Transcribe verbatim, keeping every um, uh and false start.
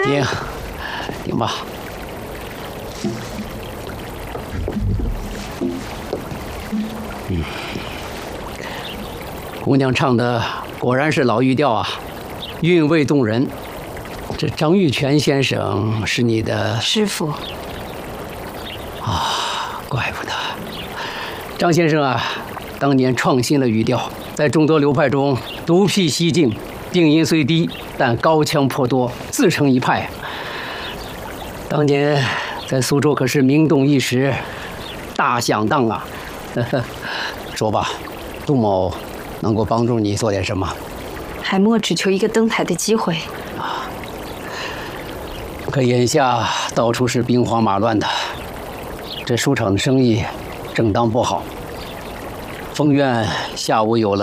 顶，顶吧。嗯，姑娘唱的果然是老玉调啊，韵味动人。这张玉泉先生是你的师傅啊，怪不得。张先生啊，当年创新了语调，在众多流派中独辟蹊径，定音虽低，但高腔颇多，自成一派。当年在苏州可是名动一时，大响当啊！说吧，杜某能够帮助你做点什么？ 海默只求一个登台的机会。 啊，可眼下到处是兵荒马乱的，这书场的生意正当不好。风院下午有了